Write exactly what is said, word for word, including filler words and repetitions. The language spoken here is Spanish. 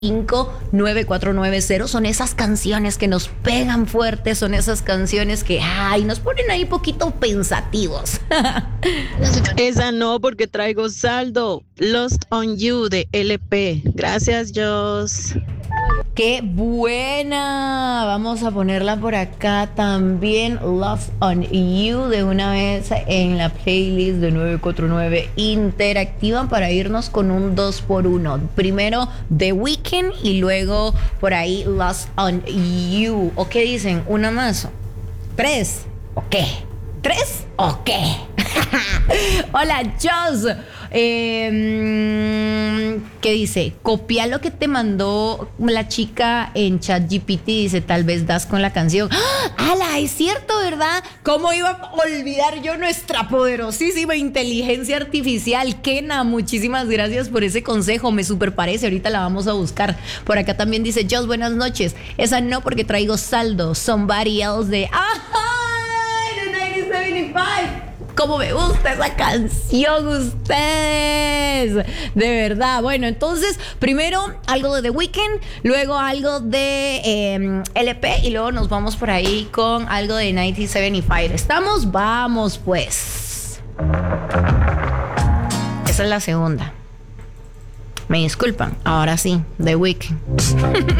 cinco nueve cuatro nueve cero. Son esas canciones que nos pegan fuerte, son esas canciones que ay, nos ponen ahí poquito pensativos. Esa no, porque traigo saldo. Lost on You de L P. Gracias, Jos. ¡Qué buena! Vamos a ponerla por acá también. Love on You de una vez en la playlist de nueve cuatro nueve interactiva para irnos con un dos por uno. Primero The Weeknd y luego por ahí Lost on You. ¿O qué dicen? ¿Una más? ¿Tres? ¿O qué? ¿Tres? ¿O qué? Hola, Jos. Eh, ¿Qué dice? Copia lo que te mandó la chica en ChatGPT. Dice, tal vez das con la canción. ¡Ah! ¡Hala! Es cierto, ¿verdad? ¿Cómo iba a olvidar yo nuestra poderosísima inteligencia artificial? Kena, muchísimas gracias por ese consejo. Me super parece. Ahorita la vamos a buscar. Por acá también dice, Jos, buenas noches. Esa no, porque traigo saldo. Somebody else de... ¡Ay! De mil novecientos setenta y cinco. ¿Cómo me gusta esa canción, ustedes? De verdad. Bueno, entonces, primero algo de The Weeknd, luego algo de eh, L P y luego nos vamos por ahí con algo de mil novecientos setenta y cinco. ¿Estamos? Vamos, pues. Esa es la segunda. Me disculpan. Ahora sí, The Weeknd.